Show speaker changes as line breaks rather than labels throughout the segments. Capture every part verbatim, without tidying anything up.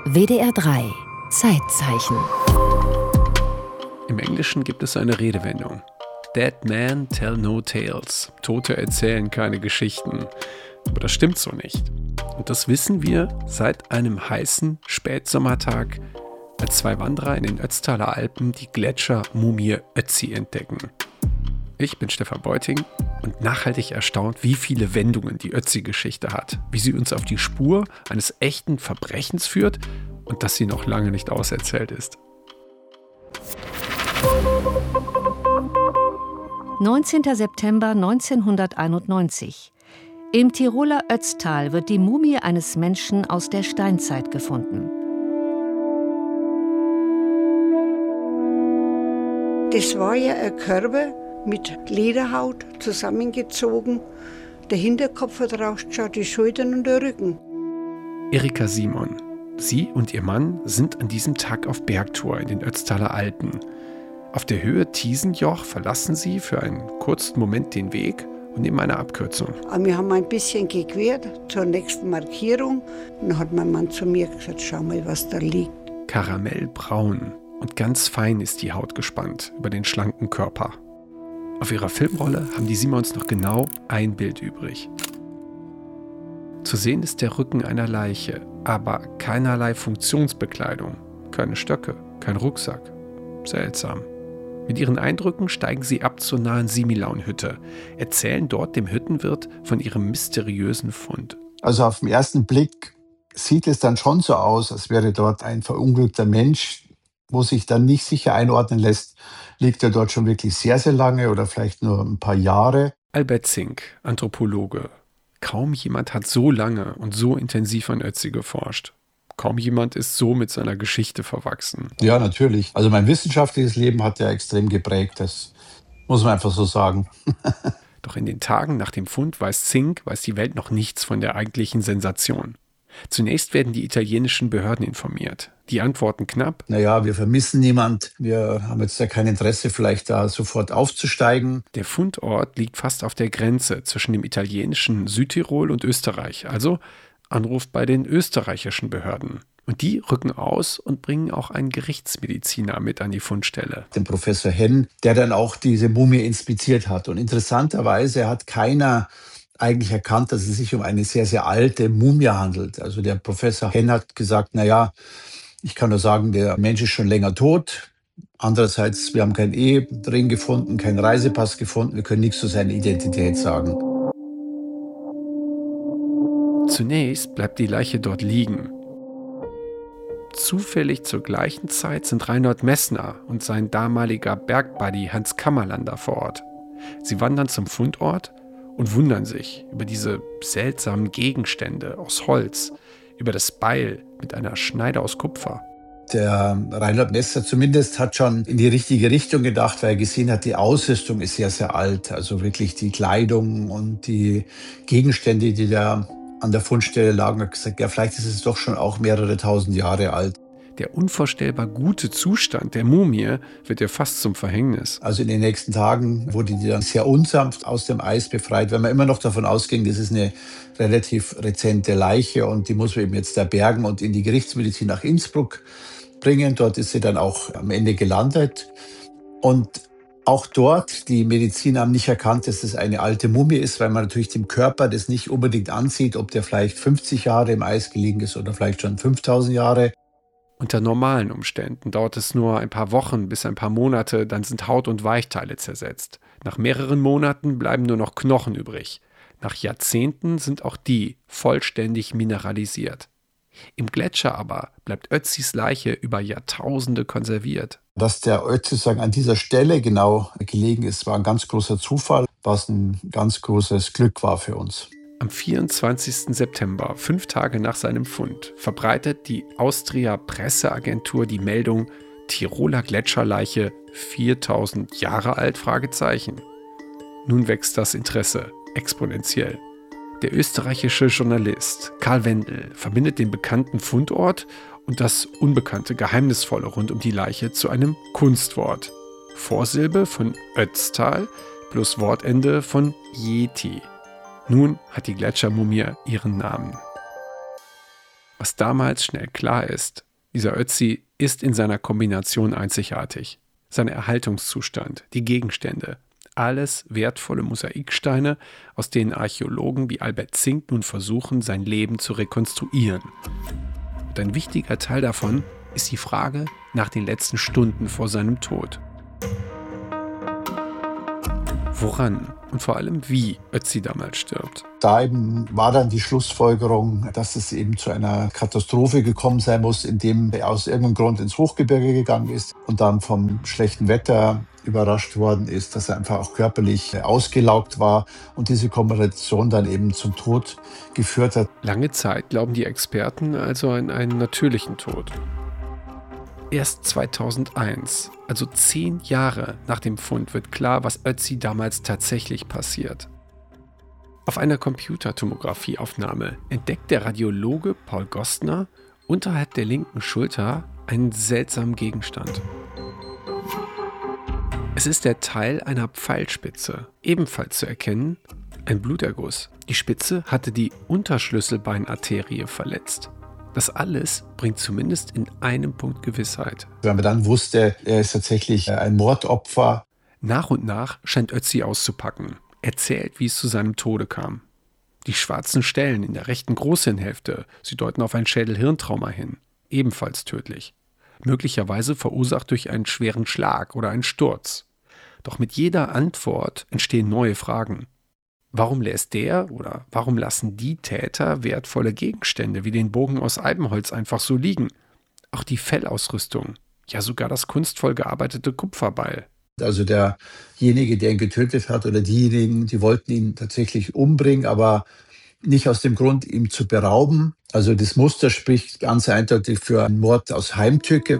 W D R drei Zeitzeichen.
Im Englischen gibt es eine Redewendung. Dead men tell no tales. Tote erzählen keine Geschichten. Aber das stimmt so nicht. Und das wissen wir seit einem heißen Spätsommertag, als zwei Wanderer in den Ötztaler Alpen die Gletschermumie Ötzi entdecken. Ich bin Stefan Beuting und nachhaltig erstaunt, wie viele Wendungen die Ötzi-Geschichte hat, wie sie uns auf die Spur eines echten Verbrechens führt und dass sie noch lange nicht auserzählt ist.
neunzehnter September neunzehnhunderteinundneunzig. Im Tiroler Ötztal wird die Mumie eines Menschen aus der Steinzeit gefunden.
Das war ja ein Körper mit Lederhaut zusammengezogen. Der Hinterkopf hat rausgeschaut, die Schultern und der Rücken.
Erika Simon. Sie und ihr Mann sind an diesem Tag auf Bergtour in den Ötztaler Alpen. Auf der Höhe Tiesenjoch verlassen sie für einen kurzen Moment den Weg und nehmen eine Abkürzung.
Aber wir haben ein bisschen gequert zur nächsten Markierung. Und dann hat mein Mann zu mir gesagt, schau mal, was da liegt.
Karamellbraun und ganz fein ist die Haut gespannt über den schlanken Körper. Auf ihrer Filmrolle haben die Simons noch genau ein Bild übrig. Zu sehen ist der Rücken einer Leiche, aber keinerlei Funktionsbekleidung. Keine Stöcke, kein Rucksack. Seltsam. Mit ihren Eindrücken steigen sie ab zur nahen Similaun-Hütte, erzählen dort dem Hüttenwirt von ihrem mysteriösen Fund.
Also auf den ersten Blick sieht es dann schon so aus, als wäre dort ein verunglückter Mensch, wo sich dann nicht sicher einordnen lässt, liegt er dort schon wirklich sehr, sehr lange oder vielleicht nur ein paar Jahre.
Albert Zink, Anthropologe. Kaum jemand hat so lange und so intensiv an Ötzi geforscht. Kaum jemand ist so mit seiner Geschichte verwachsen.
Ja, natürlich. Also mein wissenschaftliches Leben hat ja extrem geprägt. Das muss man einfach so sagen.
Doch in den Tagen nach dem Fund weiß Zink, weiß die Welt noch nichts von der eigentlichen Sensation. Zunächst werden die italienischen Behörden informiert. Die antworten knapp.
Naja, wir vermissen niemand. Wir haben jetzt ja kein Interesse, vielleicht da sofort aufzusteigen.
Der Fundort liegt fast auf der Grenze zwischen dem italienischen Südtirol und Österreich. Also Anruf bei den österreichischen Behörden. Und die rücken aus und bringen auch einen Gerichtsmediziner mit an die Fundstelle.
Den Professor Henn, der dann auch diese Mumie inspiziert hat. Und interessanterweise hat keiner eigentlich erkannt, dass es sich um eine sehr, sehr alte Mumie handelt. Also der Professor Henn hat gesagt, na ja, ich kann nur sagen, der Mensch ist schon länger tot. Andererseits, wir haben keinen Ehering gefunden, keinen Reisepass gefunden. Wir können nichts zu seiner Identität sagen.
Zunächst bleibt die Leiche dort liegen. Zufällig zur gleichen Zeit sind Reinhold Messner und sein damaliger Bergbuddy Hans Kammerlander vor Ort. Sie wandern zum Fundort und wundern sich über diese seltsamen Gegenstände aus Holz, über das Beil mit einer Schneide aus Kupfer.
Der Reinhold Messner zumindest hat schon in die richtige Richtung gedacht, weil er gesehen hat, die Ausrüstung ist sehr, sehr alt. Also wirklich die Kleidung und die Gegenstände, die da an der Fundstelle lagen, hat gesagt, ja, vielleicht ist es doch schon auch mehrere tausend Jahre alt.
Der unvorstellbar gute Zustand der Mumie wird ja fast zum Verhängnis.
Also in den nächsten Tagen wurde die dann sehr unsanft aus dem Eis befreit, weil man immer noch davon ausging, das ist eine relativ rezente Leiche und die muss man eben jetzt da bergen und in die Gerichtsmedizin nach Innsbruck bringen. Dort ist sie dann auch am Ende gelandet. Und auch dort, die Mediziner haben nicht erkannt, dass das eine alte Mumie ist, weil man natürlich dem Körper das nicht unbedingt ansieht, ob der vielleicht fünfzig Jahre im Eis gelegen ist oder vielleicht schon fünftausend Jahre.
Unter normalen Umständen dauert es nur ein paar Wochen bis ein paar Monate, dann sind Haut und Weichteile zersetzt. Nach mehreren Monaten bleiben nur noch Knochen übrig. Nach Jahrzehnten sind auch die vollständig mineralisiert. Im Gletscher aber bleibt Ötzis Leiche über Jahrtausende konserviert.
Dass der Ötzi sozusagen an dieser Stelle genau gelegen ist, war ein ganz großer Zufall, was ein ganz großes Glück war für uns.
Am vierundzwanzigsten September, fünf Tage nach seinem Fund, verbreitet die Austria Presseagentur die Meldung Tiroler Gletscherleiche viertausend Jahre alt? Fragezeichen. Nun wächst das Interesse exponentiell. Der österreichische Journalist Karl Wendel verbindet den bekannten Fundort und das unbekannte Geheimnisvolle rund um die Leiche zu einem Kunstwort. Vorsilbe von Ötztal plus Wortende von Yeti. Nun hat die Gletschermumie ihren Namen. Was damals schnell klar ist, dieser Ötzi ist in seiner Kombination einzigartig. Sein Erhaltungszustand, die Gegenstände, alles wertvolle Mosaiksteine, aus denen Archäologen wie Albert Zink nun versuchen, sein Leben zu rekonstruieren. Und ein wichtiger Teil davon ist die Frage nach den letzten Stunden vor seinem Tod. Woran und vor allem wie Ötzi damals stirbt.
Da eben war dann die Schlussfolgerung, dass es eben zu einer Katastrophe gekommen sein muss, indem er aus irgendeinem Grund ins Hochgebirge gegangen ist und dann vom schlechten Wetter überrascht worden ist, dass er einfach auch körperlich ausgelaugt war und diese Kombination dann eben zum Tod geführt hat.
Lange Zeit glauben die Experten also an einen natürlichen Tod. Erst zweitausendeins, also zehn Jahre nach dem Fund, wird klar, was Ötzi damals tatsächlich passiert. Auf einer Computertomographieaufnahme entdeckt der Radiologe Paul Gostner unterhalb der linken Schulter einen seltsamen Gegenstand. Es ist der Teil einer Pfeilspitze, ebenfalls zu erkennen, ein Bluterguss. Die Spitze hatte die Unterschlüsselbeinarterie verletzt. Das alles bringt zumindest in einem Punkt Gewissheit.
Wenn man dann wusste, er ist tatsächlich ein Mordopfer.
Nach und nach scheint Ötzi auszupacken. Erzählt, wie es zu seinem Tode kam. Die schwarzen Stellen in der rechten Großhirnhälfte, sie deuten auf ein Schädel-Hirntrauma hin. Ebenfalls tödlich. Möglicherweise verursacht durch einen schweren Schlag oder einen Sturz. Doch mit jeder Antwort entstehen neue Fragen. Warum lässt der oder warum lassen die Täter wertvolle Gegenstände wie den Bogen aus Eibenholz einfach so liegen? Auch die Fellausrüstung, ja sogar das kunstvoll gearbeitete Kupferbeil.
Also derjenige, der ihn getötet hat oder diejenigen, die wollten ihn tatsächlich umbringen, aber nicht aus dem Grund, ihm zu berauben. Also das Muster spricht ganz eindeutig für einen Mord aus Heimtücke.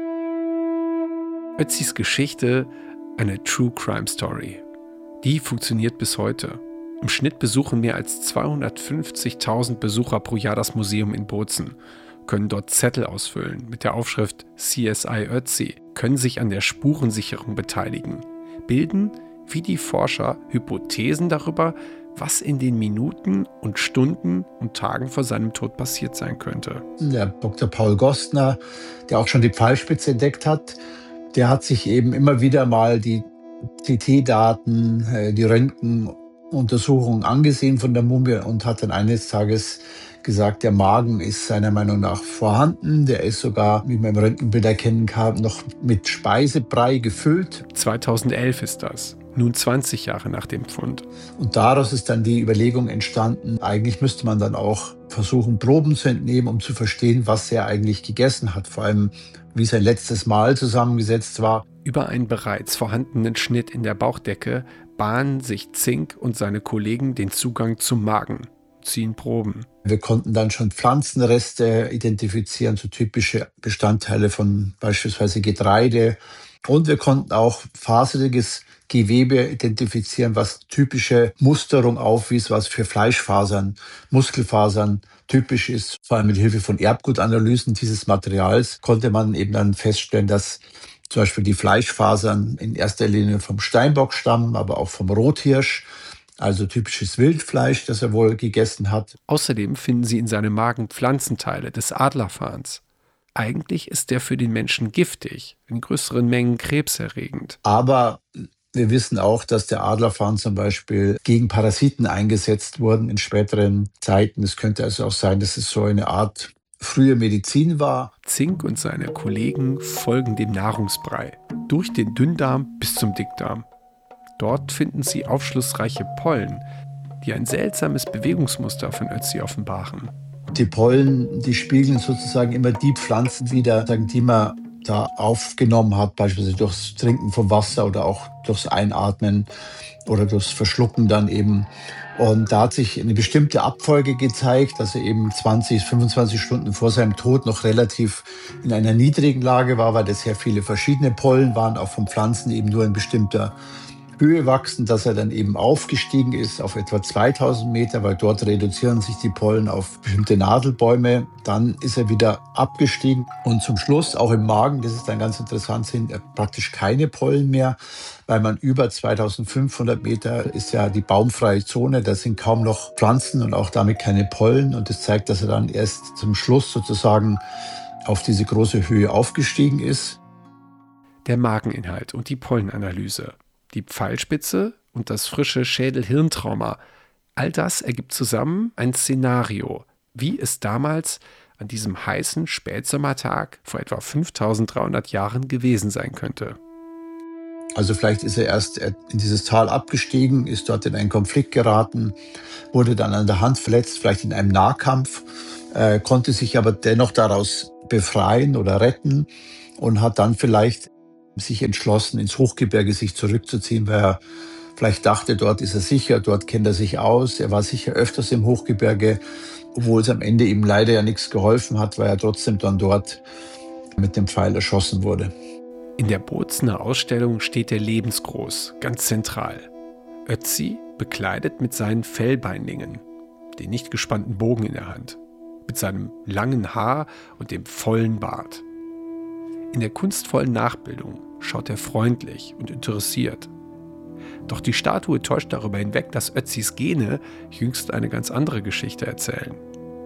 Ötzis Geschichte, eine True Crime Story. Die funktioniert bis heute. Im Schnitt besuchen mehr als zweihundertfünfzigtausend Besucher pro Jahr das Museum in Bozen, können dort Zettel ausfüllen mit der Aufschrift C S I Ötzi, können sich an der Spurensicherung beteiligen, bilden, wie die Forscher, Hypothesen darüber, was in den Minuten und Stunden und Tagen vor seinem Tod passiert sein könnte.
Der Doktor Paul Gostner, der auch schon die Pfeilspitze entdeckt hat, der hat sich eben immer wieder mal die C T-Daten, die Röntgenuntersuchungen angesehen von der Mumie und hat dann eines Tages gesagt, der Magen ist seiner Meinung nach vorhanden. Der ist sogar, wie man im Röntgenbild erkennen kann, noch mit Speisebrei gefüllt.
zweitausendelf ist das, nun zwanzig Jahre nach dem Fund.
Und daraus ist dann die Überlegung entstanden, eigentlich müsste man dann auch versuchen, Proben zu entnehmen, um zu verstehen, was er eigentlich gegessen hat. Vor allem, wie sein letztes Mahl zusammengesetzt war.
Über einen bereits vorhandenen Schnitt in der Bauchdecke bahnen sich Zink und seine Kollegen den Zugang zum Magen, ziehen Proben.
Wir konnten dann schon Pflanzenreste identifizieren, so typische Bestandteile von beispielsweise Getreide. Und wir konnten auch faseriges Gewebe identifizieren, was typische Musterung aufwies, was für Fleischfasern, Muskelfasern typisch ist. Vor allem mit Hilfe von Erbgutanalysen dieses Materials konnte man eben dann feststellen, dass zum Beispiel die Fleischfasern in erster Linie vom Steinbock stammen, aber auch vom Rothirsch, also typisches Wildfleisch, das er wohl gegessen hat.
Außerdem finden sie in seinem Magen Pflanzenteile des Adlerfarns. Eigentlich ist der für den Menschen giftig, in größeren Mengen krebserregend.
Aber wir wissen auch, dass der Adlerfarn zum Beispiel gegen Parasiten eingesetzt wurde in späteren Zeiten. Es könnte also auch sein, dass es so eine Art frühe Medizin war.
Zink und seine Kollegen folgen dem Nahrungsbrei, durch den Dünndarm bis zum Dickdarm. Dort finden sie aufschlussreiche Pollen, die ein seltsames Bewegungsmuster von Ötzi offenbaren.
Die Pollen, die spiegeln sozusagen immer die Pflanzen wider, die man da aufgenommen hat, beispielsweise durchs Trinken vom Wasser oder auch durchs Einatmen oder durchs Verschlucken dann eben. Und da hat sich eine bestimmte Abfolge gezeigt, dass er eben zwanzig, fünfundzwanzig Stunden vor seinem Tod noch relativ in einer niedrigen Lage war, weil das sehr viele verschiedene Pollen waren, auch von Pflanzen eben nur in bestimmter Höhe wachsen, dass er dann eben aufgestiegen ist auf etwa zweitausend Meter, weil dort reduzieren sich die Pollen auf bestimmte Nadelbäume. Dann ist er wieder abgestiegen und zum Schluss, auch im Magen, das ist dann ganz interessant, sind praktisch keine Pollen mehr, weil man über zweitausendfünfhundert Meter ist ja die baumfreie Zone, da sind kaum noch Pflanzen und auch damit keine Pollen. Und das zeigt, dass er dann erst zum Schluss sozusagen auf diese große Höhe aufgestiegen ist.
Der Mageninhalt und die Pollenanalyse, die Pfeilspitze und das frische Schädel-Hirntrauma, all das ergibt zusammen ein Szenario, wie es damals an diesem heißen Spätsommertag vor etwa fünftausenddreihundert Jahren gewesen sein könnte.
Also vielleicht ist er erst in dieses Tal abgestiegen, ist dort in einen Konflikt geraten, wurde dann an der Hand verletzt, vielleicht in einem Nahkampf, äh, konnte sich aber dennoch daraus befreien oder retten und hat dann vielleicht sich entschlossen, ins Hochgebirge sich zurückzuziehen, weil er vielleicht dachte, dort ist er sicher, dort kennt er sich aus. Er war sicher öfters im Hochgebirge, obwohl es am Ende ihm leider ja nichts geholfen hat, weil er trotzdem dann dort mit dem Pfeil erschossen wurde.
In der Bozener Ausstellung steht er lebensgroß, ganz zentral. Ötzi bekleidet mit seinen Fellbeinlingen, den nicht gespannten Bogen in der Hand, mit seinem langen Haar und dem vollen Bart. In der kunstvollen Nachbildung schaut er freundlich und interessiert. Doch die Statue täuscht darüber hinweg, dass Ötzis Gene jüngst eine ganz andere Geschichte erzählen.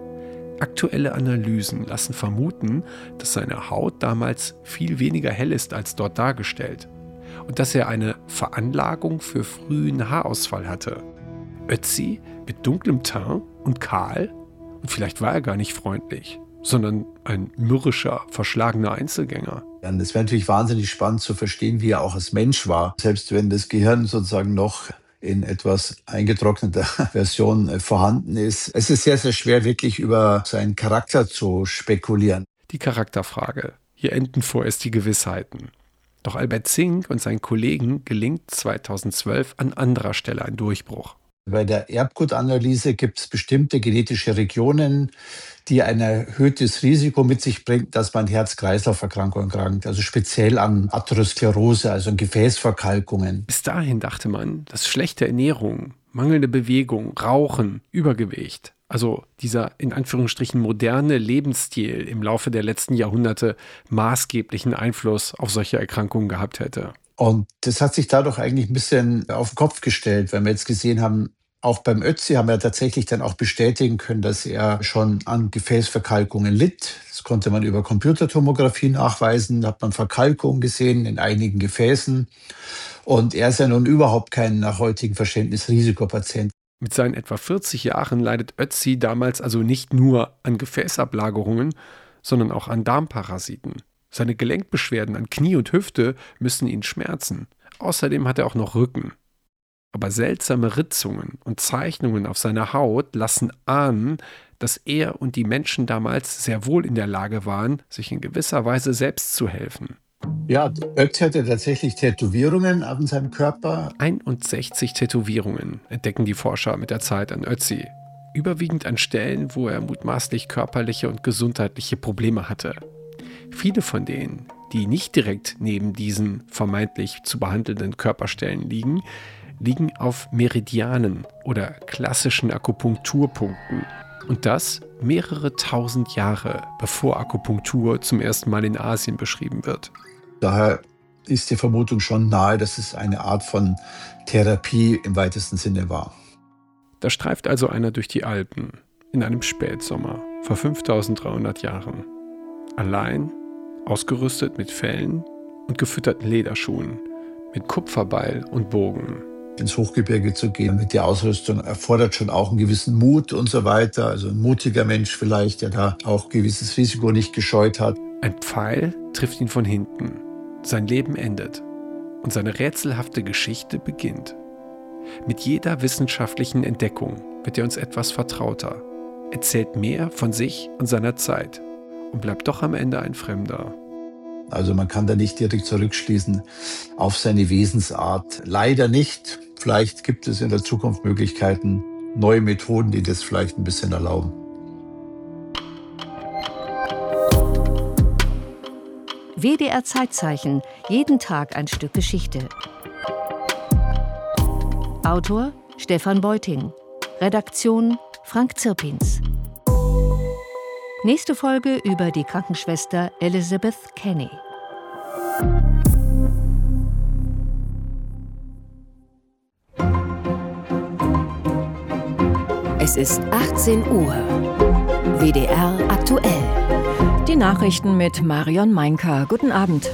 Aktuelle Analysen lassen vermuten, dass seine Haut damals viel weniger hell ist als dort dargestellt und dass er eine Veranlagung für frühen Haarausfall hatte. Ötzi mit dunklem Teint und kahl, und vielleicht war er gar nicht freundlich, sondern ein mürrischer, verschlagener Einzelgänger.
Ja, es wäre natürlich wahnsinnig spannend zu verstehen, wie er auch als Mensch war. Selbst wenn das Gehirn sozusagen noch in etwas eingetrockneter Version vorhanden ist. Es ist sehr, sehr schwer, wirklich über seinen Charakter zu spekulieren.
Die Charakterfrage. Hier enden vorerst die Gewissheiten. Doch Albert Zink und seinen Kollegen gelingt zweitausendzwölf an anderer Stelle ein Durchbruch.
Bei der Erbgutanalyse gibt es bestimmte genetische Regionen, die ein erhöhtes Risiko mit sich bringen, dass man Herz-Kreislauf-Erkrankungen erkrankt, also speziell an Atherosklerose, also an Gefäßverkalkungen.
Bis dahin dachte man, dass schlechte Ernährung, mangelnde Bewegung, Rauchen, Übergewicht, also dieser in Anführungsstrichen moderne Lebensstil im Laufe der letzten Jahrhunderte maßgeblichen Einfluss auf solche Erkrankungen gehabt hätte.
Und das hat sich dadurch eigentlich ein bisschen auf den Kopf gestellt, weil wir jetzt gesehen haben, auch beim Ötzi haben wir tatsächlich dann auch bestätigen können, dass er schon an Gefäßverkalkungen litt. Das konnte man über Computertomographie nachweisen. Da hat man Verkalkungen gesehen in einigen Gefäßen. Und er ist ja nun überhaupt kein nach heutigem Verständnis Risikopatient.
Mit seinen etwa vierzig Jahren leidet Ötzi damals also nicht nur an Gefäßablagerungen, sondern auch an Darmparasiten. Seine Gelenkbeschwerden an Knie und Hüfte müssen ihn schmerzen. Außerdem hat er auch noch Rücken. Aber seltsame Ritzungen und Zeichnungen auf seiner Haut lassen ahnen, dass er und die Menschen damals sehr wohl in der Lage waren, sich in gewisser Weise selbst zu helfen.
Ja, Ötzi hatte tatsächlich Tätowierungen an seinem Körper.
einundsechzig Tätowierungen entdecken die Forscher mit der Zeit an Ötzi. Überwiegend an Stellen, wo er mutmaßlich körperliche und gesundheitliche Probleme hatte. Viele von denen, die nicht direkt neben diesen vermeintlich zu behandelnden Körperstellen liegen, liegen auf Meridianen oder klassischen Akupunkturpunkten. Und das mehrere tausend Jahre, bevor Akupunktur zum ersten Mal in Asien beschrieben wird.
Daher ist die Vermutung schon nahe, dass es eine Art von Therapie im weitesten Sinne war.
Da streift also einer durch die Alpen in einem Spätsommer vor fünftausenddreihundert Jahren. Allein, ausgerüstet mit Fellen und gefütterten Lederschuhen, mit Kupferbeil und Bogen.
Ins Hochgebirge zu gehen mit der Ausrüstung erfordert schon auch einen gewissen Mut und so weiter. Also ein mutiger Mensch vielleicht, der da auch ein gewisses Risiko nicht gescheut hat.
Ein Pfeil trifft ihn von hinten. Sein Leben endet und seine rätselhafte Geschichte beginnt. Mit jeder wissenschaftlichen Entdeckung wird er uns etwas vertrauter, erzählt mehr von sich und seiner Zeit und bleibt doch am Ende ein Fremder.
Also man kann da nicht direkt zurückschließen auf seine Wesensart. Leider nicht. Vielleicht gibt es in der Zukunft Möglichkeiten, neue Methoden, die das vielleicht ein bisschen erlauben.
W D R Zeitzeichen. Jeden Tag ein Stück Geschichte. Autor Stefan Beuting. Redaktion Frank Zirpins. Nächste Folge über die Krankenschwester Elizabeth Kenny.
Es ist achtzehn Uhr. W D R aktuell.
Die Nachrichten mit Marion Meinker. Guten Abend.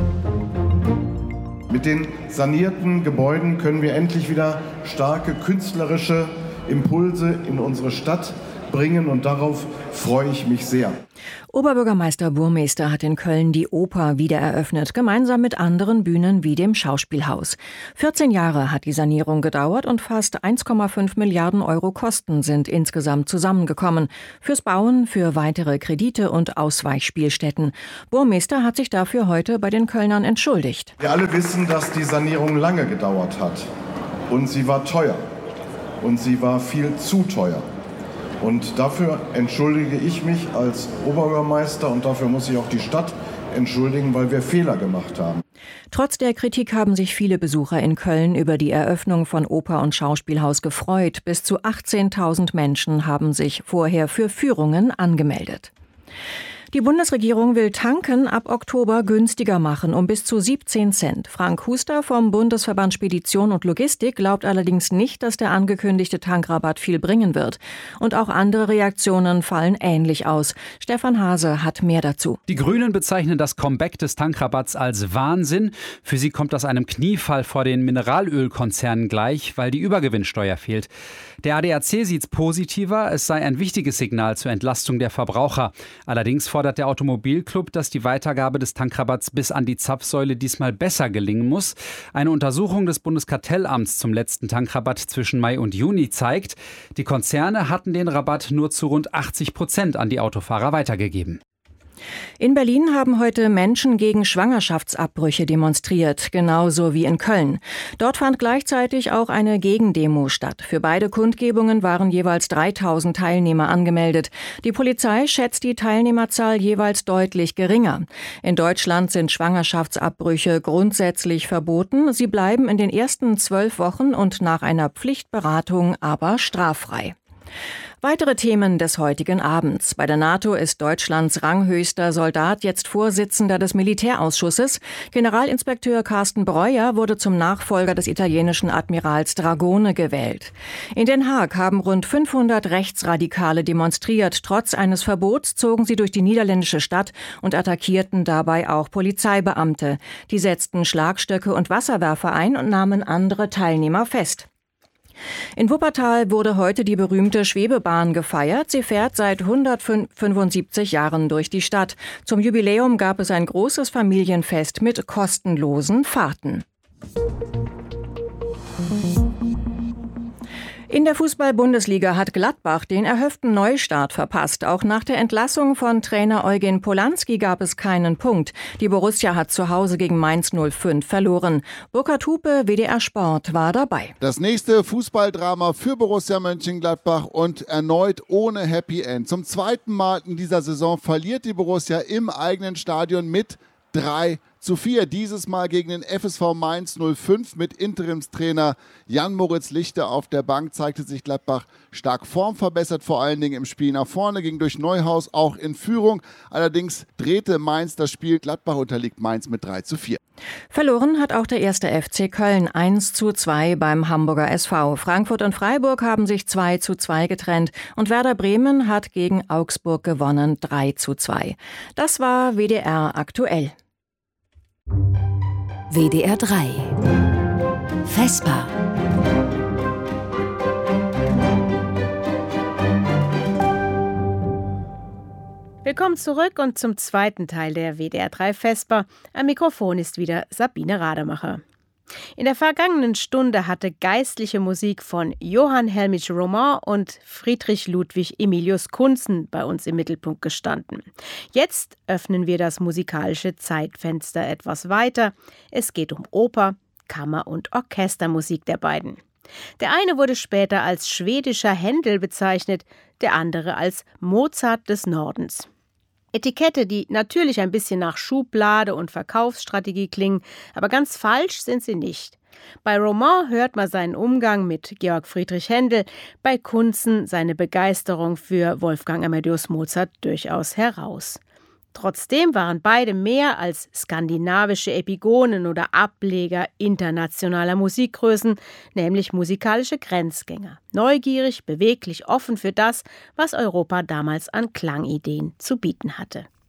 Mit den sanierten Gebäuden können wir endlich wieder starke künstlerische Impulse in unsere Stadt bringen und darauf freue ich mich sehr.
Oberbürgermeister Burmester hat in Köln die Oper wieder eröffnet, gemeinsam mit anderen Bühnen wie dem Schauspielhaus. vierzehn Jahre hat die Sanierung gedauert und fast eins Komma fünf Milliarden Euro Kosten sind insgesamt zusammengekommen. Fürs Bauen, für weitere Kredite und Ausweichspielstätten. Burmester hat sich dafür heute bei den Kölnern entschuldigt.
Wir alle wissen, dass die Sanierung lange gedauert hat. Und sie war teuer. Und sie war viel zu teuer. Und dafür entschuldige ich mich als Oberbürgermeister und dafür muss sich auch die Stadt entschuldigen, weil wir Fehler gemacht haben.
Trotz der Kritik haben sich viele Besucher in Köln über die Eröffnung von Oper und Schauspielhaus gefreut. Bis zu achtzehntausend Menschen haben sich vorher für Führungen angemeldet. Die Bundesregierung will Tanken ab Oktober günstiger machen, um bis zu siebzehn Cent. Frank Huster vom Bundesverband Spedition und Logistik glaubt allerdings nicht, dass der angekündigte Tankrabatt viel bringen wird. Und auch andere Reaktionen fallen ähnlich aus. Stefan Hase hat mehr dazu.
Die Grünen bezeichnen das Comeback des Tankrabatts als Wahnsinn. Für sie kommt das einem Kniefall vor den Mineralölkonzernen gleich, weil die Übergewinnsteuer fehlt. Der A D A C sieht's positiver. Es sei ein wichtiges Signal zur Entlastung der Verbraucher. Allerdings fordert der Automobilclub, dass die Weitergabe des Tankrabatts bis an die Zapfsäule diesmal besser gelingen muss. Eine Untersuchung des Bundeskartellamts zum letzten Tankrabatt zwischen Mai und Juni zeigt, die Konzerne hatten den Rabatt nur zu rund achtzig Prozent an die Autofahrer weitergegeben.
In Berlin haben heute Menschen gegen Schwangerschaftsabbrüche demonstriert, genauso wie in Köln. Dort fand gleichzeitig auch eine Gegendemo statt. Für beide Kundgebungen waren jeweils dreitausend Teilnehmer angemeldet. Die Polizei schätzt die Teilnehmerzahl jeweils deutlich geringer. In Deutschland sind Schwangerschaftsabbrüche grundsätzlich verboten. Sie bleiben in den ersten zwölf Wochen und nach einer Pflichtberatung aber straffrei. Weitere Themen des heutigen Abends. Bei der NATO ist Deutschlands ranghöchster Soldat jetzt Vorsitzender des Militärausschusses. Generalinspekteur Carsten Breuer wurde zum Nachfolger des italienischen Admirals Dragone gewählt. In Den Haag haben rund fünfhundert Rechtsradikale demonstriert. Trotz eines Verbots zogen sie durch die niederländische Stadt und attackierten dabei auch Polizeibeamte. Die setzten Schlagstöcke und Wasserwerfer ein und nahmen andere Teilnehmer fest. In Wuppertal wurde heute die berühmte Schwebebahn gefeiert. Sie fährt seit hundertfünfundsiebzig Jahren durch die Stadt. Zum Jubiläum gab es ein großes Familienfest mit kostenlosen Fahrten. In der Fußball-Bundesliga hat Gladbach den erhofften Neustart verpasst. Auch nach der Entlassung von Trainer Eugen Polanski gab es keinen Punkt. Die Borussia hat zu Hause gegen Mainz null fünf verloren. Burkhard Hupe, W D R Sport, war dabei.
Das nächste Fußballdrama für Borussia Mönchengladbach und erneut ohne Happy End. Zum zweiten Mal in dieser Saison verliert die Borussia im eigenen Stadion mit drei zu vier. Dieses Mal gegen den F S V Mainz null fünf mit Interimstrainer Jan-Moritz Lichter auf der Bank zeigte sich Gladbach stark formverbessert, vor allen Dingen im Spiel nach vorne, ging durch Neuhaus auch in Führung. Allerdings drehte Mainz das Spiel. Gladbach unterliegt Mainz mit drei zu vier.
Verloren hat auch der erste F C Köln eins zu zwei beim Hamburger S V. Frankfurt und Freiburg haben sich zwei zu zwei getrennt und Werder Bremen hat gegen Augsburg gewonnen drei zu zwei. Das war W D R aktuell.
W D R drei Vesper.
Willkommen zurück und zum zweiten Teil der W D R drei Vesper. Am Mikrofon ist wieder Sabine Rademacher. In der vergangenen Stunde hatte geistliche Musik von Johann Hellmich Roman und Friedrich Ludwig Emilius Kunzen bei uns im Mittelpunkt gestanden. Jetzt öffnen wir das musikalische Zeitfenster etwas weiter. Es geht um Oper, Kammer- und Orchestermusik der beiden. Der eine wurde später als schwedischer Händel bezeichnet, der andere als Mozart des Nordens. Etikette, die natürlich ein bisschen nach Schublade und Verkaufsstrategie klingen, aber ganz falsch sind sie nicht. Bei Roman hört man seinen Umgang mit Georg Friedrich Händel, bei Kunzen seine Begeisterung für Wolfgang Amadeus Mozart durchaus heraus. Trotzdem waren beide mehr als skandinavische Epigonen oder Ableger internationaler Musikgrößen, nämlich musikalische Grenzgänger. Neugierig, beweglich, offen für das, was Europa damals an Klangideen zu bieten hatte.